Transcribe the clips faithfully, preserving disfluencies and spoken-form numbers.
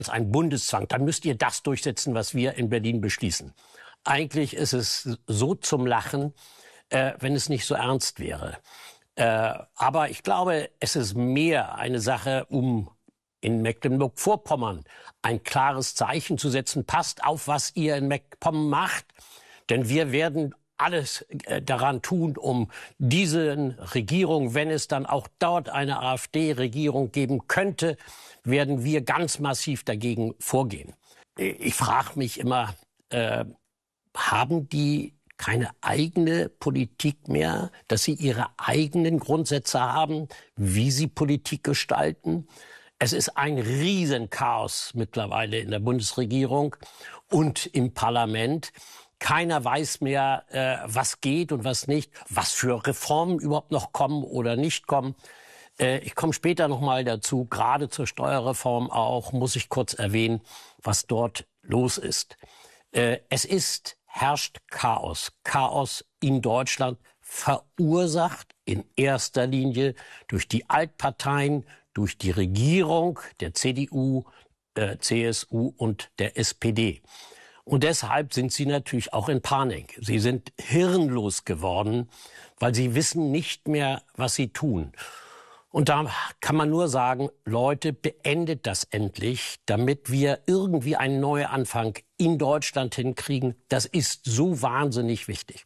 ein Bundeszwang, dann müsst ihr das durchsetzen, was wir in Berlin beschließen. Eigentlich ist es so zum Lachen, äh, wenn es nicht so ernst wäre. Äh, aber ich glaube, es ist mehr eine Sache, um in Mecklenburg-Vorpommern ein klares Zeichen zu setzen. Passt auf, was ihr in MacPom macht, denn wir werden alles äh, daran tun, um diese Regierung, wenn es dann auch dort eine AfD-Regierung geben könnte, werden wir ganz massiv dagegen vorgehen. Ich frage mich immer, äh, haben die keine eigene Politik mehr, dass sie ihre eigenen Grundsätze haben, wie sie Politik gestalten? Es ist ein Riesenchaos mittlerweile in der Bundesregierung und im Parlament. Keiner weiß mehr, äh, was geht und was nicht, was für Reformen überhaupt noch kommen oder nicht kommen. Äh, ich komme später noch mal dazu, gerade zur Steuerreform auch, muss ich kurz erwähnen, was dort los ist. Äh, es ist, herrscht Chaos. Chaos in Deutschland, verursacht in erster Linie durch die Altparteien, durch die Regierung der C D U, äh, C S U und der S P D. Und deshalb sind sie natürlich auch in Panik. Sie sind hirnlos geworden, weil sie wissen nicht mehr, was sie tun. Und da kann man nur sagen, Leute, beendet das endlich, damit wir irgendwie einen neuen Anfang in Deutschland hinkriegen. Das ist so wahnsinnig wichtig.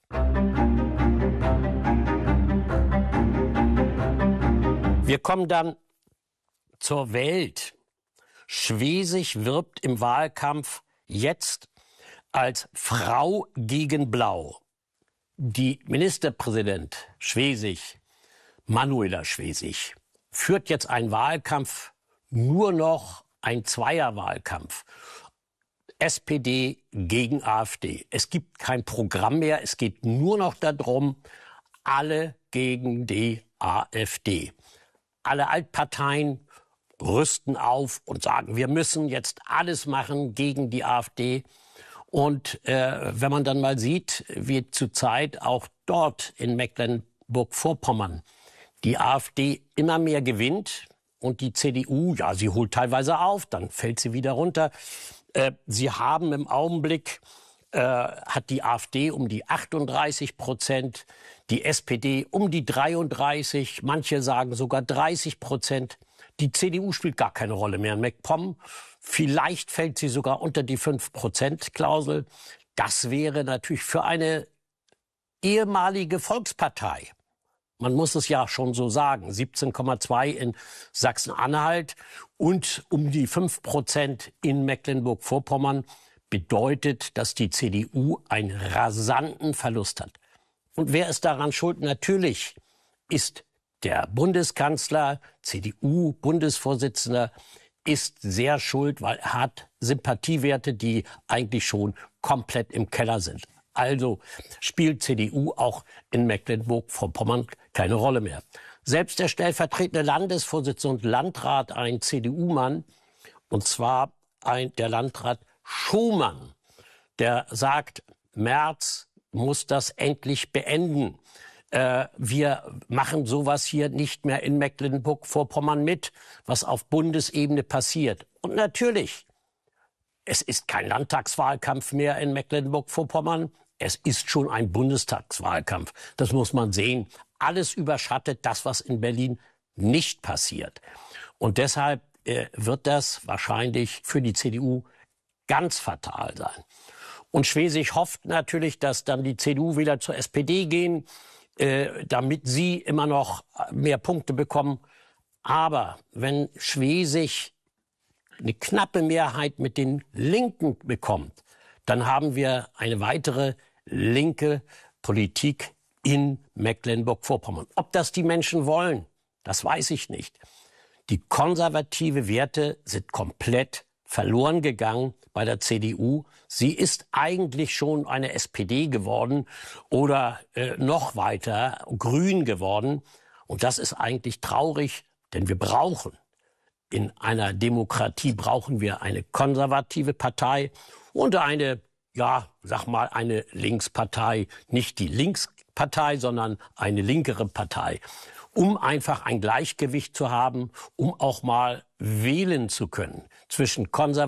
Wir kommen dann zur Welt. Schwesig wirbt im Wahlkampf jetzt als Frau gegen Blau. Die Ministerpräsident Schwesig, Manuela Schwesig, führt jetzt einen Wahlkampf, nur noch ein Zweierwahlkampf. S P D gegen AfD. Es gibt kein Programm mehr, es geht nur noch darum, alle gegen die AfD. Alle Altparteien rüsten auf und sagen, wir müssen jetzt alles machen gegen die AfD. Und äh, wenn man dann mal sieht, wie zurzeit auch dort in Mecklenburg-Vorpommern die AfD immer mehr gewinnt und die C D U, ja, sie holt teilweise auf, dann fällt sie wieder runter. Äh, sie haben im Augenblick, äh, hat die AfD um die achtunddreißig Prozent, die S P D um die dreiunddreißig, manche sagen sogar dreißig Prozent. Die C D U spielt gar keine Rolle mehr in MacPom. Vielleicht fällt sie sogar unter die fünf Prozent Klausel. Das wäre natürlich für eine ehemalige Volkspartei, man muss es ja schon so sagen, siebzehn Komma zwei in Sachsen-Anhalt und um die fünf Prozent in Mecklenburg-Vorpommern, bedeutet, dass die C D U einen rasanten Verlust hat. Und wer ist daran schuld? Natürlich ist der Bundeskanzler, C D U-Bundesvorsitzender, ist sehr schuld, weil er hat Sympathiewerte, die eigentlich schon komplett im Keller sind. Also spielt C D U auch in Mecklenburg-Vorpommern keine Rolle mehr. Selbst der stellvertretende Landesvorsitzende und Landrat, ein C D U-Mann, und zwar ein, der Landrat Schumann, der sagt, Merz muss das endlich beenden. Äh, wir machen sowas hier nicht mehr in Mecklenburg-Vorpommern mit, was auf Bundesebene passiert. Und natürlich, es ist kein Landtagswahlkampf mehr in Mecklenburg-Vorpommern. Es ist schon ein Bundestagswahlkampf. Das muss man sehen. Alles überschattet das, was in Berlin nicht passiert. Und deshalb äh, wird das wahrscheinlich für die C D U ganz fatal sein. Und Schwesig hofft natürlich, dass dann die C D U wieder zur S P D gehen, äh, damit sie immer noch mehr Punkte bekommen. Aber wenn Schwesig eine knappe Mehrheit mit den Linken bekommt, dann haben wir eine weitere linke Politik in Mecklenburg-Vorpommern. Ob das die Menschen wollen, das weiß ich nicht. Die konservative Werte sind komplett verloren gegangen bei der C D U. Sie ist eigentlich schon eine S P D geworden oder äh, noch weiter grün geworden. Und das ist eigentlich traurig, denn wir brauchen in einer Demokratie brauchen wir eine konservative Partei und eine, ja, sag mal, eine Linkspartei. Nicht die Linkspartei, sondern eine linkere Partei. Um einfach ein Gleichgewicht zu haben, um auch mal wählen zu können zwischen konservativen